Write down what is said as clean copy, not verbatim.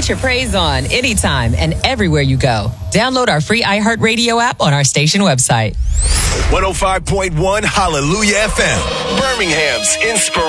Put your praise on anytime and everywhere you go. Download our free iHeartRadio app on our station website. 105.1 Hallelujah FM, Birmingham's inspiration.